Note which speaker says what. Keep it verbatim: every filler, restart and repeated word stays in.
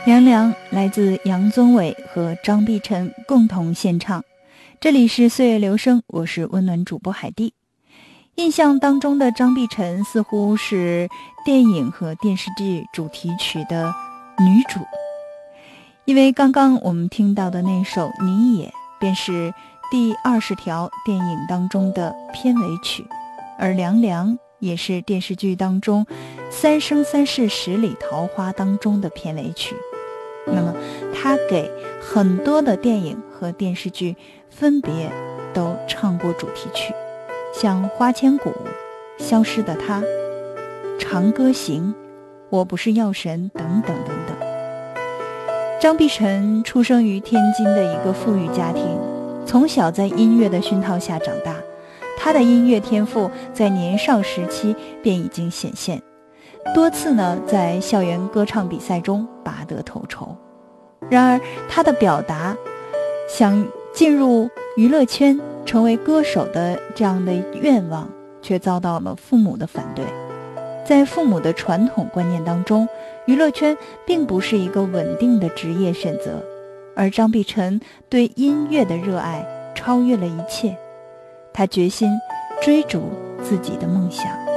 Speaker 1: 凉凉来自杨宗纬和张碧晨共同献唱。这里是岁月流声，我是温暖主播海蒂。印象当中的张碧晨似乎是电影和电视剧主题曲的女主，因为刚刚我们听到的那首《你也》便是第二十条电影当中的片尾曲，而凉凉也是电视剧当中《三生三世十里桃花》当中的片尾曲。那么他给很多的电影和电视剧分别都唱过主题曲，像《花千骨》、《消失的她》、《长歌行》、《我不是药神》等等等等。张碧晨出生于天津的一个富裕家庭，从小在音乐的熏陶下长大，他的音乐天赋在年少时期便已经显现，多次呢在校园歌唱比赛中拔得头筹。然而他的表达，想进入娱乐圈成为歌手的这样的愿望，却遭到了父母的反对。在父母的传统观念当中，娱乐圈并不是一个稳定的职业选择，而张碧晨对音乐的热爱超越了一切，他决心追逐自己的梦想。